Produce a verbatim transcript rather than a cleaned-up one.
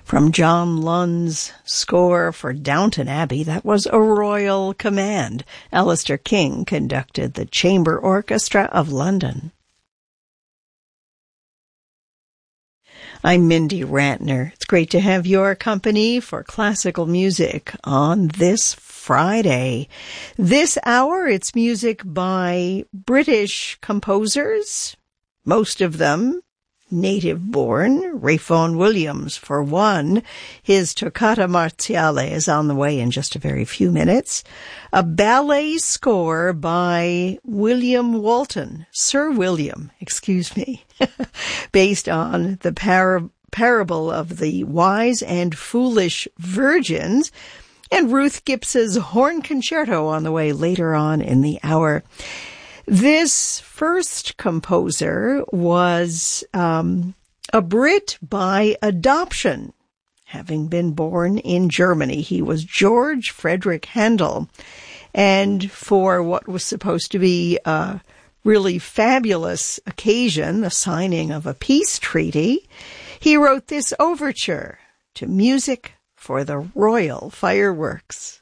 From John Lund's score for Downton Abbey, that was A Royal Command. Alistair King conducted the Chamber Orchestra of London. I'm Mindy Rantner. It's great to have your company for classical music on this Friday. This hour, it's music by British composers, most of them native-born. Ralph Vaughan Williams, for one. His Toccata Marziale is on the way in just a very few minutes. A ballet score by William Walton, Sir William, excuse me, based on the par- parable of the wise and foolish virgins. And Ruth Gibbs's Horn Concerto on the way later on in the hour. This first composer was um, a Brit by adoption. Having been born in Germany, he was George Frederick Handel. And for what was supposed to be a really fabulous occasion, the signing of a peace treaty, he wrote this overture to music for the royal fireworks.